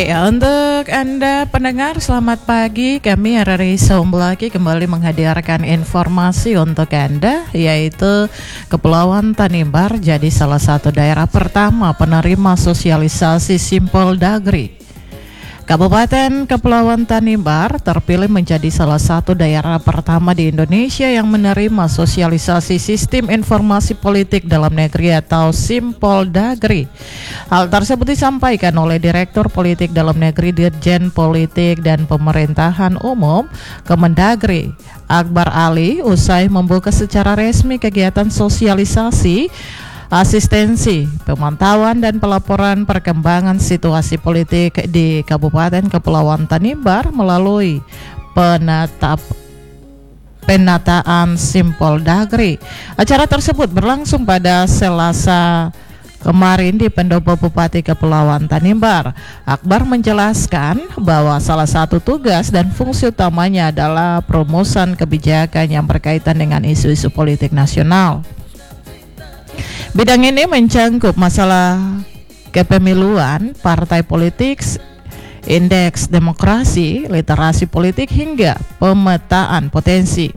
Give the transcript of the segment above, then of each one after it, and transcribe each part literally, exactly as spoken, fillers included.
Ya, untuk Anda pendengar, selamat pagi. Kami R R I Somblaki kembali menghadirkan informasi untuk Anda, yaitu Kepulauan Tanimbar jadi salah satu daerah pertama penerima sosialisasi Simpol Dagri. Kabupaten Kepulauan Tanimbar terpilih menjadi salah satu daerah pertama di Indonesia yang menerima sosialisasi Sistem Informasi Politik Dalam Negeri atau Simpol Dagri. Hal tersebut disampaikan oleh Direktur Politik Dalam Negeri Dirjen Politik dan Pemerintahan Umum Kemendagri, Akbar Ali, usai membuka secara resmi kegiatan sosialisasi, asistensi, pemantauan dan pelaporan perkembangan situasi politik di Kabupaten Kepulauan Tanimbar melalui penatap penataan Simpol Dagri. Acara tersebut berlangsung pada Selasa kemarin di Pendopo Bupati Kepulauan Tanimbar. Akbar menjelaskan bahwa salah satu tugas dan fungsi utamanya adalah perumusan kebijakan yang berkaitan dengan isu-isu politik nasional. Bidang ini mencangkup masalah kepemiluan, partai politik, indeks demokrasi, literasi politik, hingga pemetaan potensi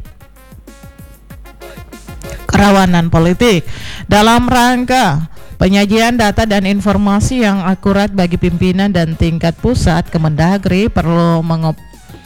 kerawanan politik dalam rangka penyajian data dan informasi yang akurat bagi pimpinan dan tingkat pusat. Kemendagri perlu mengop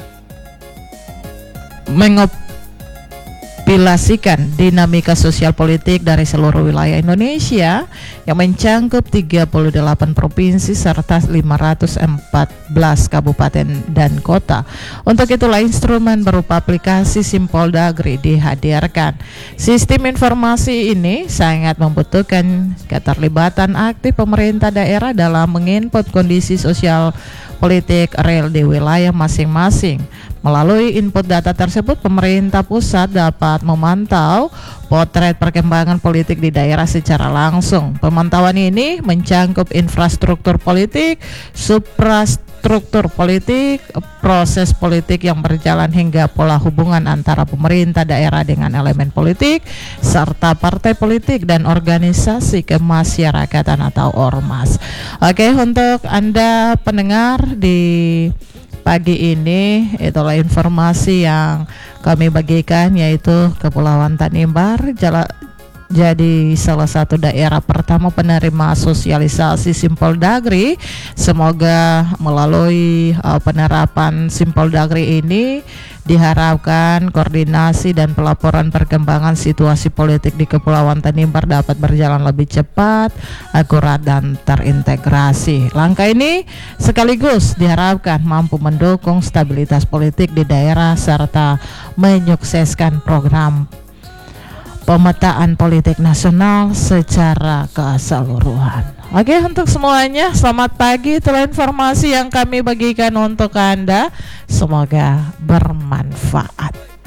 mengop Pilasikan dinamika sosial politik dari seluruh wilayah Indonesia yang mencangkup tiga puluh delapan provinsi serta lima ratus empat belas kabupaten dan kota. Untuk itulah instrumen berupa aplikasi Simpol Dagri dihadirkan. Sistem informasi ini sangat membutuhkan keterlibatan aktif pemerintah daerah dalam menginput kondisi sosial politik real di wilayah masing-masing. Melalui input data tersebut, pemerintah pusat dapat memantau potret perkembangan politik di daerah secara langsung. Pemantauan ini mencangkup infrastruktur politik, suprastruktur politik, proses politik yang berjalan hingga pola hubungan antara pemerintah daerah dengan elemen politik, serta partai politik dan organisasi kemasyarakatan atau ormas. Oke, untuk Anda pendengar di pagi ini, itulah informasi yang kami bagikan, yaitu Kepulauan Tanimbar jala, jadi salah satu daerah pertama penerima sosialisasi Simpol Dagri. Semoga melalui uh, penerapan Simpol Dagri ini diharapkan koordinasi dan pelaporan perkembangan situasi politik di Kepulauan Tanimbar dapat berjalan lebih cepat, akurat, dan terintegrasi. Langkah ini sekaligus diharapkan mampu mendukung stabilitas politik di daerah serta menyukseskan program pemetaan politik nasional secara keseluruhan. Oke, untuk semuanya selamat pagi. Itulah informasi yang kami bagikan untuk Anda. Semoga bermanfaat.